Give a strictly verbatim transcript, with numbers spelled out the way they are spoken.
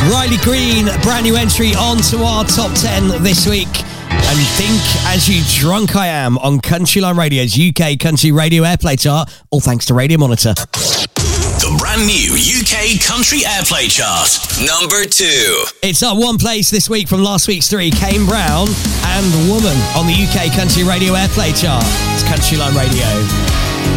Riley Green, brand new entry onto our top ten this week. And Think As You Drunk I Am on Countryline Radio's U K Country Radio Airplay chart, all thanks to Radio Monitor. The brand new U K Country Airplay chart, number two. It's up one place this week from last week's three, Kane Brown and Woman on the U K Country Radio Airplay chart. It's Countryline Radio.